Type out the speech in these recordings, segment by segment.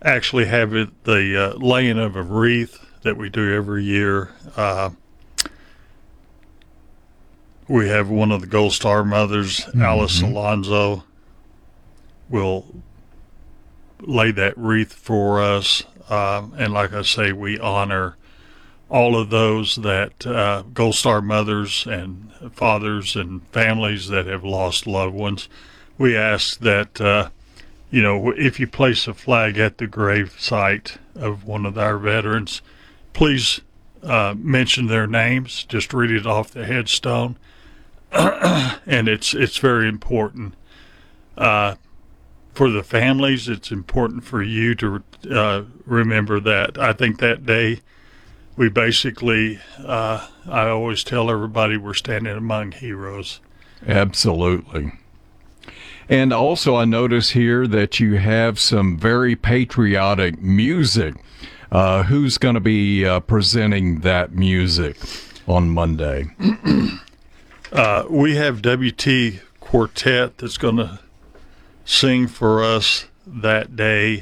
actually have the laying of a wreath that we do every year. We have one of the Gold Star mothers, Alice Alonso, will lay that wreath for us. And like I say, we honor all of those that Gold Star mothers and fathers and families that have lost loved ones. We ask that, if you place a flag at the grave site of one of our veterans, please mention their names. Just read it off the headstone. And it's very important for the families. It's important for you to remember that. I think that day we basically, I always tell everybody we're standing among heroes. Absolutely. And also I notice here that you have some very patriotic music. Who's going to be presenting that music on Monday? We have WT Quartet that's going to sing for us that day.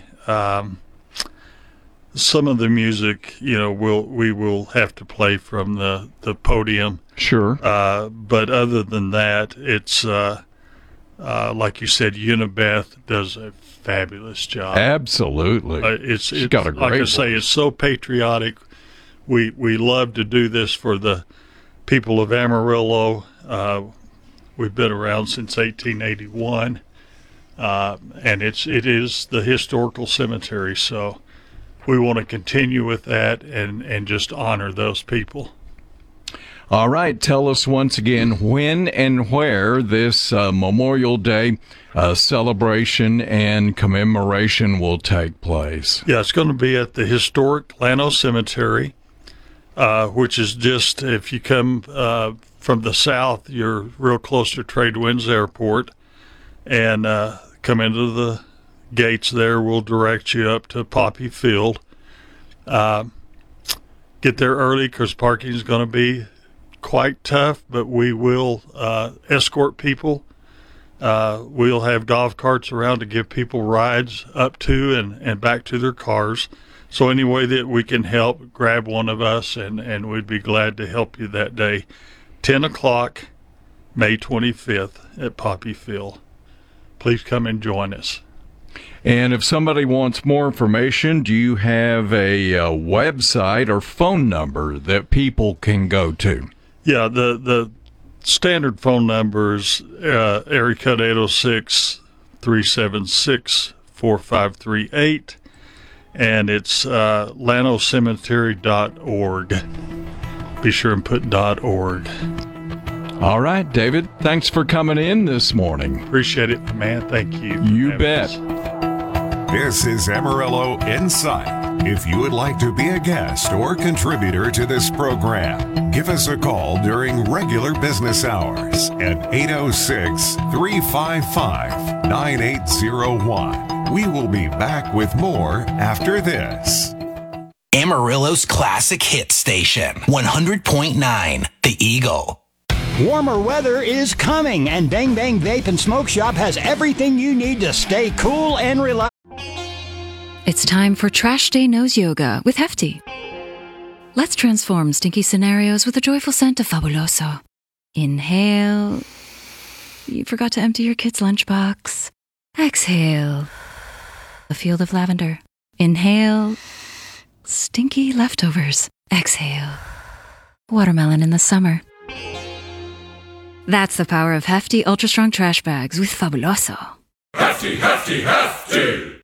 Some of the music, we will have to play from the podium. Sure. But other than that, it's like you said, Unibeth does a fabulous job. Absolutely. She's got a great like I voice. say, it's so patriotic. We love to do this for the people of Amarillo. We've been around since 1881, and it is the historical cemetery. So we want to continue with that and just honor those people. All right. Tell us once again when and where this Memorial Day celebration and commemoration will take place. Yeah, it's going to be at the historic Llano Cemetery, which is just, if you come from the south, you're real close to Tradewinds Airport, and come into the gates there. We'll direct you up to Poppy Field. Get there early because parking is going to be quite tough, but we will escort people. We'll have golf carts around to give people rides up to and back to their cars. So any way that we can help, grab one of us, and we'd be glad to help you that day. 10 o'clock, May 25th at Poppy Field. Please come and join us. And if somebody wants more information, do you have a website or phone number that people can go to? Yeah, the standard phone number is area code 806-376-4538, and it's llanocemetery.org. Be sure and put .org. All right, David, thanks for coming in this morning. Appreciate it, man. Thank you. You bet. This is Amarillo Insight. If you would like to be a guest or contributor to this program, give us a call during regular business hours at 806-355-9801. We will be back with more after this. Amarillo's classic hit station, 100.9 The Eagle. Warmer weather is coming, and Bang Bang Vape and Smoke Shop has everything you need to stay cool and relaxed. It's time for Trash Day Nose Yoga with Hefty. Let's transform stinky scenarios with a joyful scent of Fabuloso. Inhale. You forgot to empty your kid's lunchbox. Exhale. A field of lavender. Inhale. Stinky leftovers. Exhale. Watermelon in the summer. That's the power of Hefty Ultra Strong Trash Bags with Fabuloso. Hefty, Hefty, Hefty!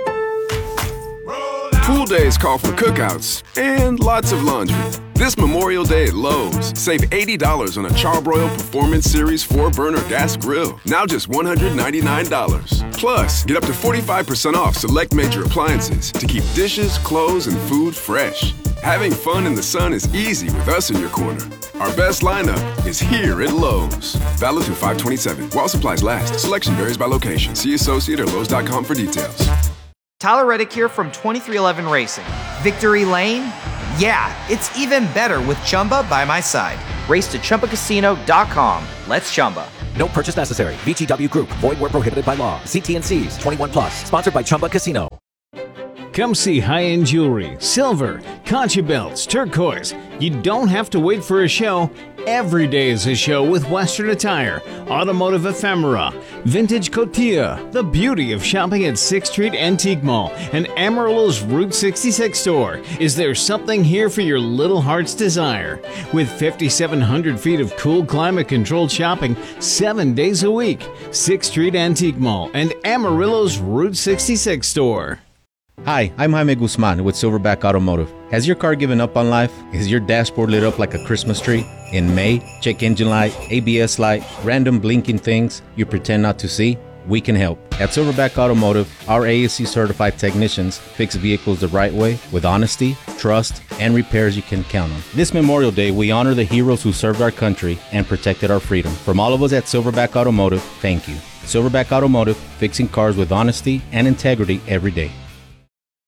Pool days call for cookouts and lots of laundry. This Memorial Day at Lowe's, save $80 on a Charbroil Performance Series 4-burner gas grill, now just $199. Plus, get up to 45% off select major appliances to keep dishes, clothes, and food fresh. Having fun in the sun is easy with us in your corner. Our best lineup is here at Lowe's. Valid through 5/27. While supplies last. Selection varies by location. See associate or Lowe's.com for details. Tyler Reddick here from 2311 Racing. Victory Lane? Yeah, it's even better with Chumba by my side. Race to ChumbaCasino.com. Let's Chumba. No purchase necessary. VGW Group. Void where prohibited by law. See T&Cs. 21+. Sponsored by Chumba Casino. Come see high-end jewelry, silver, concha belts, turquoise. You don't have to wait for a show. Every day is a show with Western attire, automotive ephemera, vintage cotilla, the beauty of shopping at 6th Street Antique Mall and Amarillo's Route 66 store. Is there something here for your little heart's desire? With 5,700 feet of cool climate-controlled shopping 7 days a week, 6th Street Antique Mall and Amarillo's Route 66 store. Hi, I'm Jaime Guzman with Silverback Automotive. Has your car given up on life? Is your dashboard lit up like a Christmas tree? In May, check engine light, ABS light, random blinking things you pretend not to see? We can help. At Silverback Automotive, our ASC certified technicians fix vehicles the right way with honesty, trust, and repairs you can count on. This Memorial Day, we honor the heroes who served our country and protected our freedom. From all of us at Silverback Automotive, thank you. Silverback Automotive, fixing cars with honesty and integrity every day.